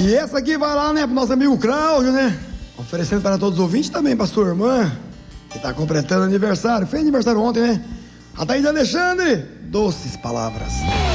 E essa aqui vai lá, né, pro nosso amigo Cláudio, né? Oferecendo para todos os ouvintes, também pra sua irmã, que tá completando aniversário. Fez aniversário ontem, né? A Thaís Alexandre, doces palavras.